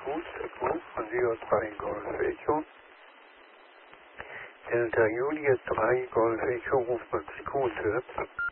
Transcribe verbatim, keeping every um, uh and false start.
gut, von Sieger drei Golf Echo. Delta Juliet drei Golf Echo ruft man sich gut,